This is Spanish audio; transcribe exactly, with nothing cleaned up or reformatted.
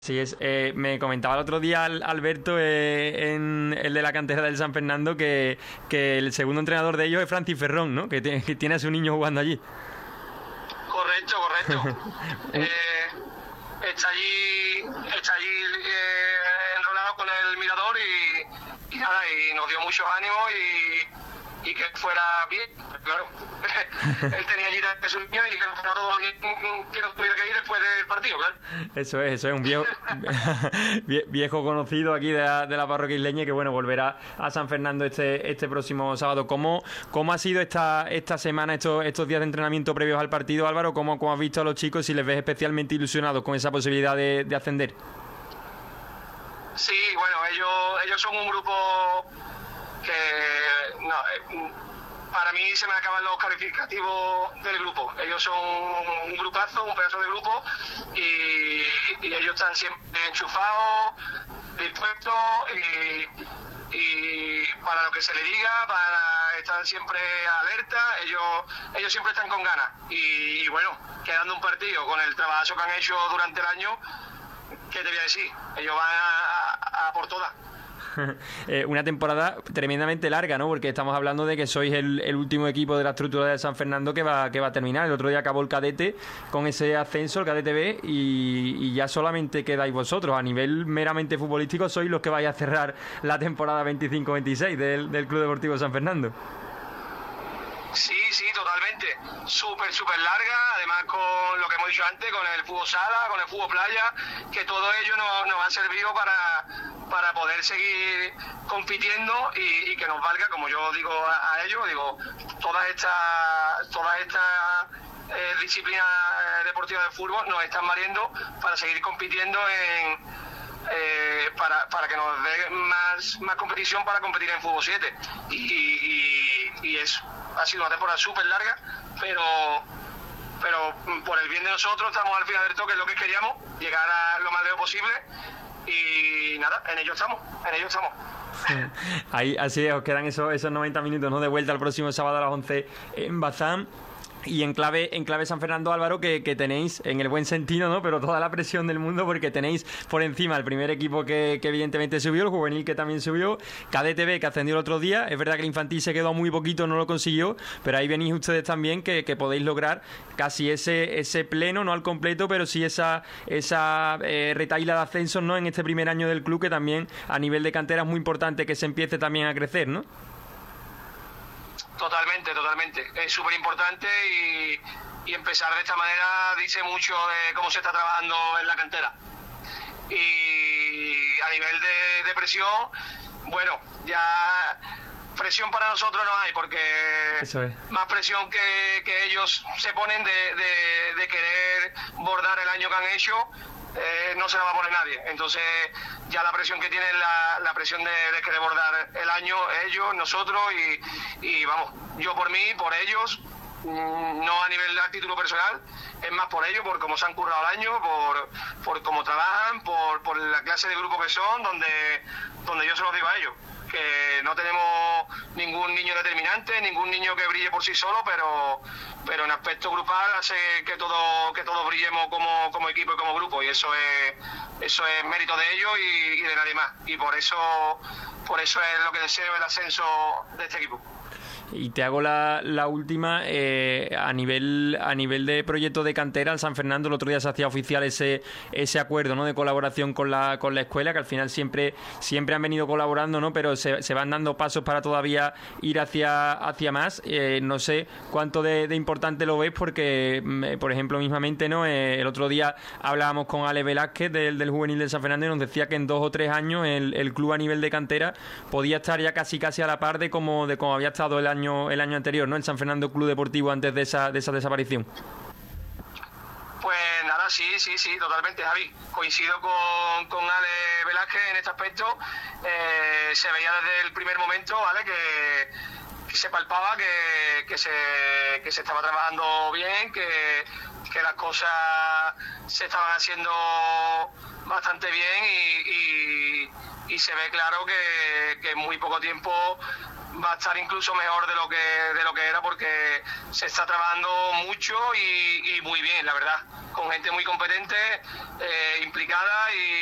Sí, es, eh, me comentaba el otro día Al- Alberto, eh, en el de la cantera del San Fernando, que, que el segundo entrenador de ellos es Francis Ferrón, ¿no? Que, tiene- que tiene a su niño jugando allí. Correcto, correcto. Eh, está allí, está allí eh, enrolado con el Mirador y, y nada, y nos dio muchos ánimos y, y que fuera bien, claro. Él tenía allí a su niño y que no fuera todo bien, que no tuviera que ir después del partido, claro. Eso es, eso es un viejo vie- viejo conocido aquí de la, de la parroquia isleña, que bueno, volverá a San Fernando este, este próximo sábado. ¿Cómo, cómo ha sido esta, esta semana, estos, estos días de entrenamiento previos al partido, Álvaro? ¿Cómo, cómo has visto a los chicos, si les ves especialmente ilusionados con esa posibilidad de, de ascender? Sí, bueno, ellos, ellos son un grupo que no, eh, para mí se me acaban los calificativos del grupo. Ellos son un grupazo, un pedazo de grupo y, y ellos están siempre enchufados, dispuestos y, y para lo que se les diga, para estar siempre alerta. Ellos, ellos siempre están con ganas y, y bueno, quedando un partido con el trabajo que han hecho durante el año, ¿qué te voy a decir? Ellos van a, a, a por todas. eh, una temporada tremendamente larga, ¿no? Porque estamos hablando de que sois el, el último equipo de la estructura de San Fernando que va, que va a terminar. El otro día acabó el cadete con ese ascenso, el cadete B, y, y ya solamente quedáis vosotros. A nivel meramente futbolístico sois los que vais a cerrar la temporada veinticinco veintiséis del, del Club Deportivo San Fernando. Sí, sí, totalmente. Súper, súper larga, además con lo que hemos dicho antes, con el fútbol sala, con el fútbol playa, que todo ello nos, nos ha servido para, para poder seguir compitiendo y, y que nos valga, como yo digo a, a ellos, digo, todas estas todas estas eh, disciplinas deportivas de fútbol nos están valiendo para seguir compitiendo en Eh, para, para que nos dé más, más competición para competir en Fútbol siete y, y, y es, ha sido una temporada súper larga, pero pero por el bien de nosotros estamos al final del toque, es lo que queríamos, llegar a lo más lejos posible y nada, en ello estamos, en ello estamos. Ahí, así es, os quedan esos, esos noventa minutos, ¿no? De vuelta el próximo sábado a las once en Bazán. Y en clave, en clave San Fernando, Álvaro, que, que tenéis, en el buen sentido, ¿no? Pero toda la presión del mundo, porque tenéis por encima el primer equipo que, que evidentemente subió, el juvenil que también subió, Cadete B que ascendió el otro día. Es verdad que el infantil se quedó a muy poquito, no lo consiguió, pero ahí venís ustedes también que, que podéis lograr casi ese, ese pleno, no al completo, pero sí esa, esa eh, retaíla de ascensos, ¿no? En este primer año del club, que también a nivel de cantera es muy importante que se empiece también a crecer, ¿no? Totalmente, totalmente. Es súper importante y, y empezar de esta manera dice mucho de cómo se está trabajando en la cantera. Y a nivel de, de presión, bueno, ya presión para nosotros no hay, porque Eso es. más presión que, que ellos se ponen de, de, de querer bordar el año que han hecho, eh, no se la va a poner nadie. Entonces ya la presión que tienen, la, la presión de, de querer bordar el año, ellos, nosotros y, y vamos, yo por mí, por ellos, no a nivel de título personal, es más por ellos, por cómo se han currado el año, por, por cómo trabajan, por, por la clase de grupo que son, donde, donde yo se lo digo a ellos, que no tenemos ningún niño determinante, ningún niño que brille por sí solo, pero pero en aspecto grupal hace que todo que todos brillemos como, como equipo y como grupo, y eso es eso es mérito de ellos y, y de nadie más, y por eso por eso es lo que deseo, el ascenso de este equipo. Y te hago la, la última, eh, a nivel a nivel de proyecto de cantera, el San Fernando el otro día se hacía oficial ese ese acuerdo, ¿no? De colaboración con la con la escuela, que al final siempre siempre han venido colaborando, ¿no? Pero se, se van dando pasos para todavía ir hacia hacia más. Eh, no sé cuánto de, de importante lo ves, porque mm, por ejemplo mismamente, ¿no? Eh, el otro día hablábamos con Ale Velázquez del, del juvenil del San Fernando y nos decía que en dos o tres años el, el club a nivel de cantera podía estar ya casi casi a la par de como de como había estado el año el año anterior, ¿no? El San Fernando Club Deportivo antes de esa de esa desaparición. Pues nada, sí, sí, sí, totalmente, Javi. Coincido con, con Ale Velázquez en este aspecto. Eh, se veía desde el primer momento, ¿vale? Que, que se palpaba que, que, se, que se estaba trabajando bien, que, que las cosas se estaban haciendo bastante bien y, y, y se ve claro que, que en muy poco tiempo va a estar incluso mejor de lo que de lo que era, porque se está trabajando mucho y, y muy bien, la verdad, con gente muy competente, eh, implicada y